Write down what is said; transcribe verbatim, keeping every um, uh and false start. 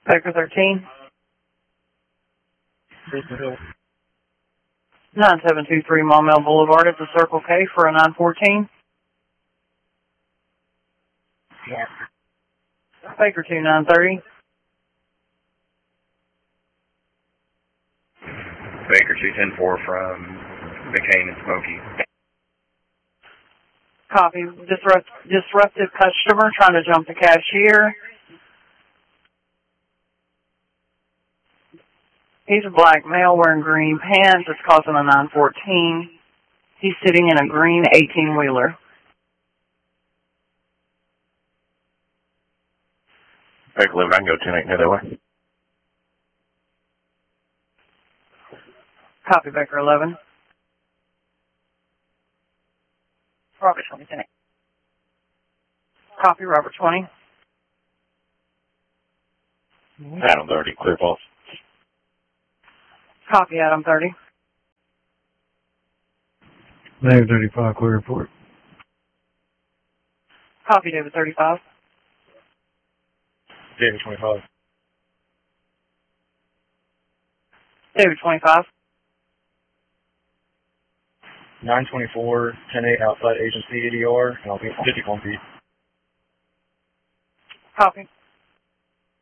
Baker thirteen. Hill. nine seven two three Maumelle Boulevard at the Circle K for a nine fourteen. Yeah. Baker two nine thirty. Baker two ten four from McCain and Smoky. Copy. Disrupt, disruptive customer trying to jump the cashier. He's a black male wearing green pants. It's causing a nine fourteen. He's sitting in a green eighteen-wheeler. Baker eleven, I can go ten eight head that way. Copy, Baker eleven. Robert twenty, ten eight. Copy, Robert twenty. Adam thirty, clear false. Copy, Adam thirty. David thirty-five, clear report. Copy, David thirty-five. David twenty-five. David twenty-five. nine twenty-four, ten eight outside agency A D R, and I'll be fifty-one feet. Copy.